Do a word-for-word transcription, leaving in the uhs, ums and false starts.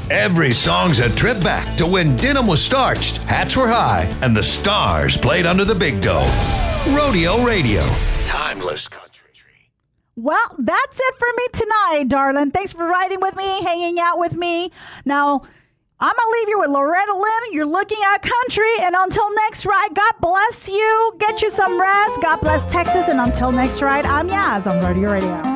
Every song's a trip back to when denim was starched, hats were high, and the stars played under the big dome. Rodeo Radio. Timeless country. Well, that's it for me tonight, darling. Thanks for riding with me, hanging out with me. Now, I'm going to leave you with Loretta Lynn. You're looking at country. And until next ride, God bless you. Get you some rest. God bless Texas. And until next ride, I'm Yaz on Rodeo Radio.